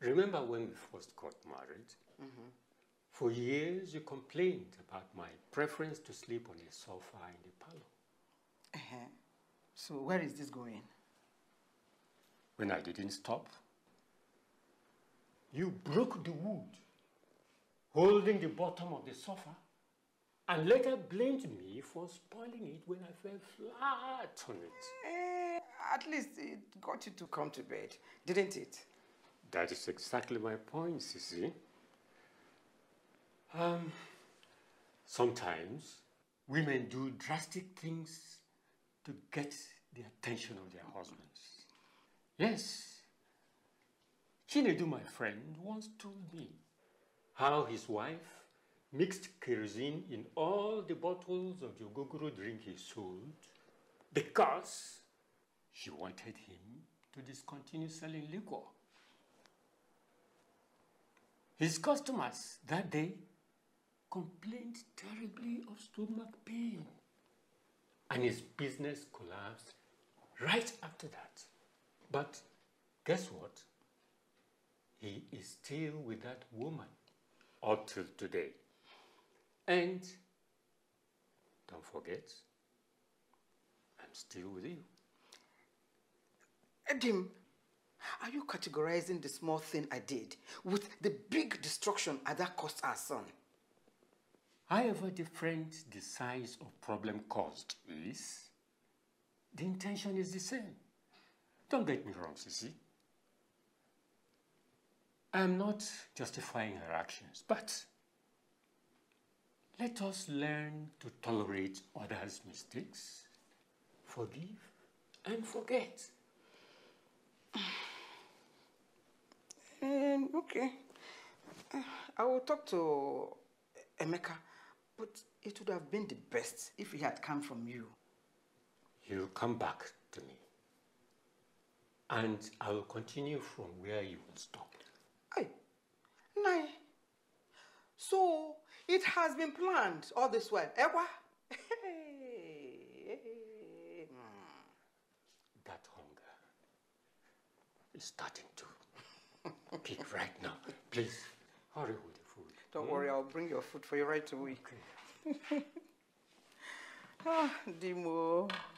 Remember when we first got married? Mm-hmm. For years, you complained about my preference to sleep on a sofa in the parlor. Uh-huh. So where is this going? When I didn't stop, you broke the wood, holding the bottom of the sofa, and later blamed me for spoiling it when I fell flat on it. At least it got you to come to bed, didn't it? That is exactly my point, Sissy. Sometimes women do drastic things to get the attention of their husbands. Yes, Chinedu, my friend, once told me how his wife mixed kerosene in all the bottles of the ogogoro drink he sold because she wanted him to discontinue selling liquor. His customers that day complained terribly of stomach pain, and his business collapsed right after that. But guess what? He is still with that woman up till today. And don't forget, I'm still with you. Edim, are you categorizing the small thing I did with the big destruction that cost our son? However different the size of problem caused is, the intention is the same. Don't get me wrong, Sissy. I'm not justifying her actions, but let us learn to tolerate others' mistakes, forgive, and forget. Okay. I will talk to Emeka, but it would have been the best if he had come from you. He'll come back to me, and I will continue from where you stopped. Hey, Nai. So it has been planned all this while, Ewa? That hunger is starting to peak right now. Please, hurry with the food. Don't worry, I'll bring your food for you right away. Okay. Dimo.